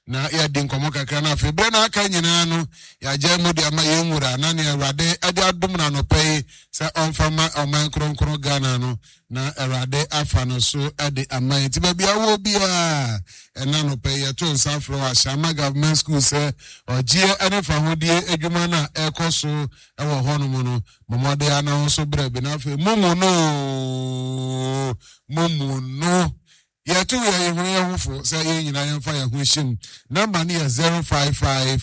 na ya din komo kakra na afi bre na aka nyina no ya je mu de ama ye nwura na ne Awurade ade adom na no pay se onfama oman kronkron Ghana no na Awurade afa no so ade aman ti ba bia wo bia ena no pay ya to nsafro Ashama Government School se ogie ene fa hodie adwuma na ekoso ewo hono mu no momode ana so bre bi na afi mumu no Yetu ya hufo say yina yemfa ya hwishim number ni 055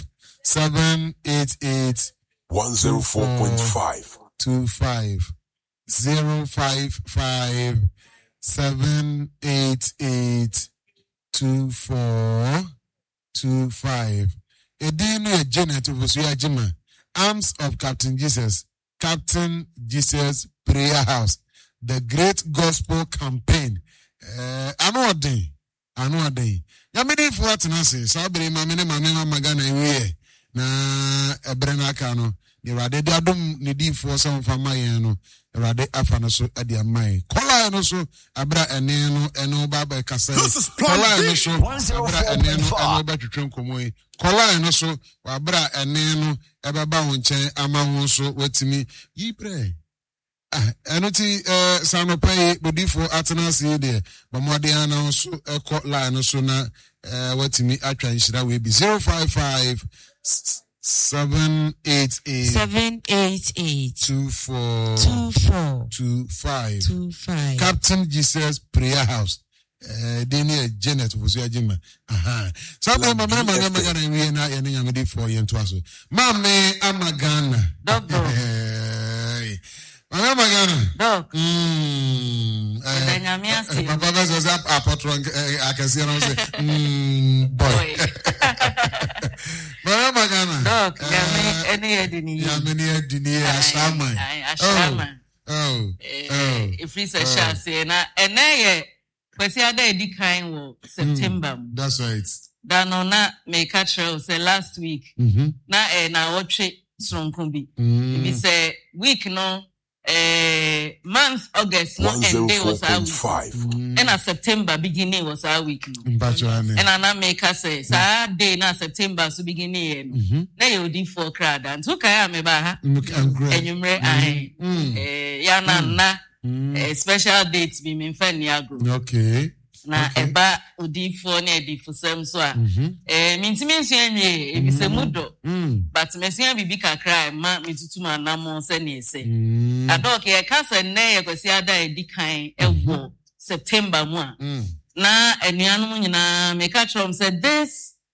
788 104.5 25 055 788 2425 Edinu ya Janet Ofosuya Jima Arms of Captain Jesus Prayer House the Great Gospel Campaign Ano day. Yamidi for what nasi. Sabri mamene magana iwe na ebrena kano. Ni rade di adum ni di for some famaye no. Rade afano so adi amai. Kola eno so abra eneno eno baba kase. Kola eno so abra eneno eno ba twetwen komoi. Kola eno so abra eneno ebeba ho nchen ama ho so wetimi yibre. Enuti sanopai bodifo atenasi de bamwade ana so eko line so na watimi atwa nhira we bi 055 788 2425 Captain Jesus Prayer House Deni Janet Ofosuya Jima sabe mama magana we na ye nyamede for ye nto aso mame amagana Mama Ghana. Doc. Papa was up apotron I can see and say boy. Mama Ghana. Doc, Yamini Ashama. If it's a chassis and I was the kind of September. That's right. Danona make a trail say last week. Na watch it strong kumbi. If it's week no month August no end day was our week. And a September beginning was our week. And I make us say day na September so beginning. Na you di for crowd and so kaya me ba and you yana na special dates be me fan niagro. Okay. Na eba odi for na edi for sem so a mintimi nsuanye ebi se mudo but mesia bibi kakra ma mitutuma na mo se ne se adok ye kasa na ye kwasi ada edi kan ewo September mu a na enuanum nyina make a trom said this